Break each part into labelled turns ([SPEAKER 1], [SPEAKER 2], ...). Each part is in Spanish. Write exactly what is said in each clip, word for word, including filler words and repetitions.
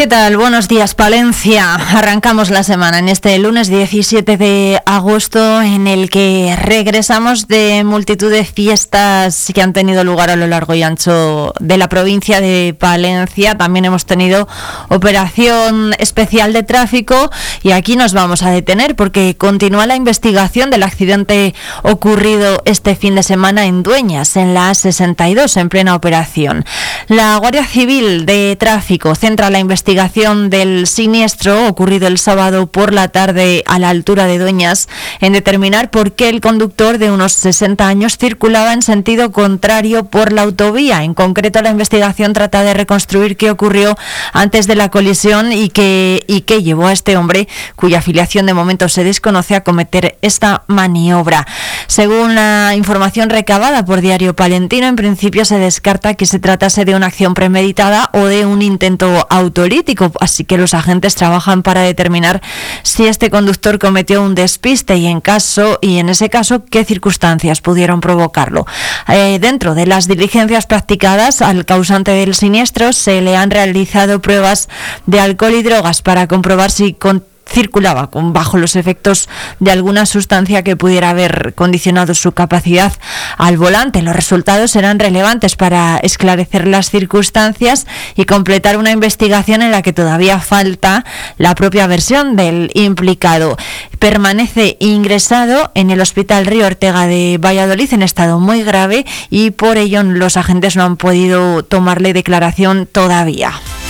[SPEAKER 1] ¿Qué tal? Buenos días, Palencia. Arrancamos la semana en este lunes diecisiete de agosto, en el que regresamos de multitud de fiestas que han tenido lugar a lo largo y ancho de la provincia de Palencia. También hemos tenido operación especial de tráfico y aquí nos vamos a detener porque continúa la investigación del accidente ocurrido este fin de semana en Dueñas, en la A sesenta y dos, en plena operación. La Guardia Civil de Tráfico centra la investigación investigación del siniestro ocurrido el sábado por la tarde a la altura de Dueñas en determinar por qué el conductor de unos sesenta años circulaba en sentido contrario por la autovía. En concreto, la investigación trata de reconstruir qué ocurrió antes de la colisión y qué, y qué llevó a este hombre, cuya afiliación de momento se desconoce, a cometer esta maniobra. Según la información recabada por Diario Palentino, en principio se descarta que se tratase de una acción premeditada o de un intento autolítico, así que los agentes trabajan para determinar si este conductor cometió un despiste y en caso y en ese caso qué circunstancias pudieron provocarlo. Eh, dentro de las diligencias practicadas al causante del siniestro se le han realizado pruebas de alcohol y drogas para comprobar si con circulaba con, bajo los efectos de alguna sustancia que pudiera haber condicionado su capacidad al volante. Los resultados serán relevantes para esclarecer las circunstancias y completar una investigación en la que todavía falta la propia versión del implicado. Permanece ingresado en el Hospital Río Ortega de Valladolid en estado muy grave y por ello los agentes no han podido tomarle declaración todavía.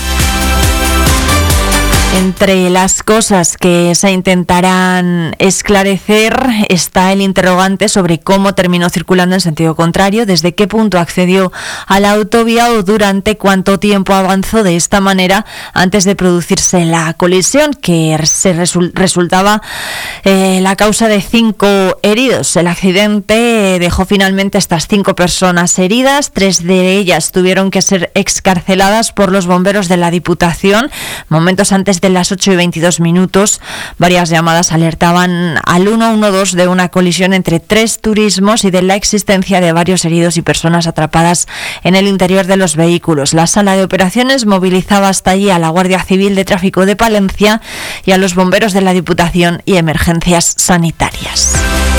[SPEAKER 1] Entre las cosas que se intentarán esclarecer está el interrogante sobre cómo terminó circulando en sentido contrario, desde qué punto accedió a la autovía o durante cuánto tiempo avanzó de esta manera antes de producirse la colisión, que se resul- resultaba eh, la causa de cinco heridos. El accidente dejó finalmente estas cinco personas heridas, tres de ellas tuvieron que ser excarceladas por los bomberos de la Diputación. Momentos antes de las ocho y veintidós minutos, varias llamadas alertaban al ciento doce de una colisión entre tres turismos y de la existencia de varios heridos y personas atrapadas en el interior de los vehículos. La sala de operaciones movilizaba hasta allí a la Guardia Civil de Tráfico de Palencia y a los bomberos de la Diputación y emergencias sanitarias.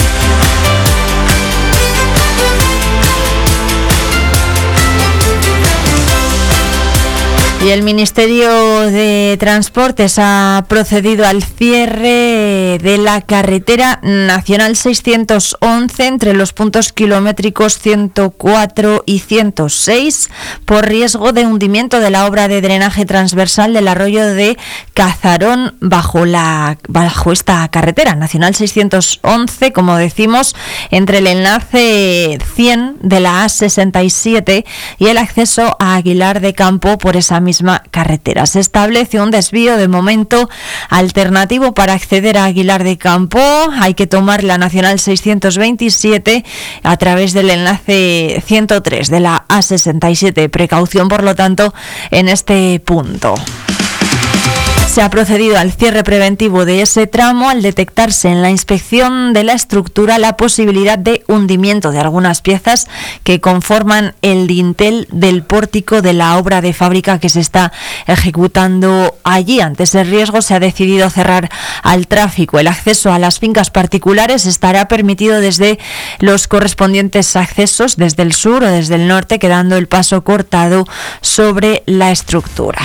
[SPEAKER 1] Y el Ministerio de Transportes ha procedido al cierre de la carretera nacional seiscientos once entre los puntos kilométricos ciento cuatro y ciento seis por riesgo de hundimiento de la obra de drenaje transversal del arroyo de Cazarón bajo, la, bajo esta carretera nacional seiscientos once, como decimos, entre el enlace cien de la A sesenta y siete y el acceso a Aguilar de Campo por esa misma carretera. Se establece un desvío de momento alternativo para acceder a Aguilar de Campo. Hay que tomar la nacional seiscientos veintisiete a través del enlace ciento tres de la A sesenta y siete. Precaución, por lo tanto, en este punto. Se ha procedido al cierre preventivo de ese tramo al detectarse en la inspección de la estructura la posibilidad de hundimiento de algunas piezas que conforman el dintel del pórtico de la obra de fábrica que se está ejecutando allí. Ante ese riesgo se ha decidido cerrar al tráfico. El acceso a las fincas particulares estará permitido desde los correspondientes accesos desde el sur o desde el norte, quedando el paso cortado sobre la estructura.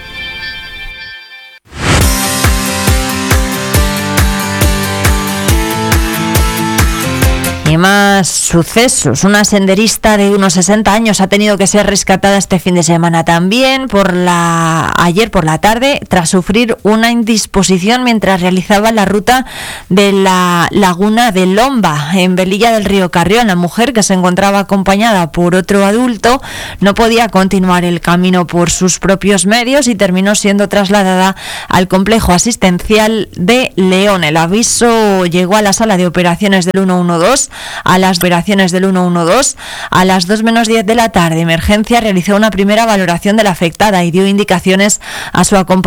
[SPEAKER 1] Y más sucesos. Una senderista de unos sesenta años ha tenido que ser rescatada este fin de semana también por la ayer por la tarde tras sufrir una indisposición mientras realizaba la ruta de la laguna de Lomba en Velilla del Río Carrión. La mujer, que se encontraba acompañada por otro adulto, no podía continuar el camino por sus propios medios y terminó siendo trasladada al complejo asistencial de León. El aviso llegó a la sala de operaciones del ciento doce a las operaciones del ciento doce a las dos menos diez de la tarde. Emergencia realizó una primera valoración de la afectada y dio indicaciones a su acompañante